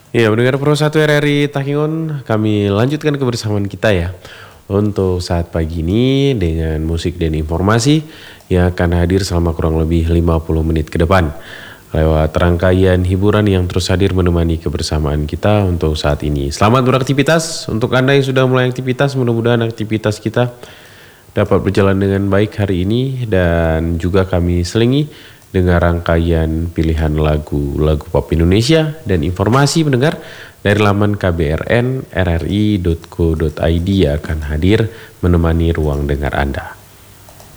Ya, mendengar Pro 1 RRI Takingon, kami lanjutkan kebersamaan kita ya. Untuk saat pagi ini dengan musik dan informasi yang akan hadir selama kurang lebih 50 menit ke depan. Lewat rangkaian hiburan yang terus hadir menemani kebersamaan kita untuk saat ini. Selamat beraktivitas untuk Anda yang sudah mulai aktivitas, mudah-mudahan aktivitas kita dapat berjalan dengan baik hari ini dan juga kami selingi dengan rangkaian pilihan lagu-lagu pop Indonesia dan informasi mendengar dari laman kbrn rri.co.id akan hadir menemani ruang dengar Anda.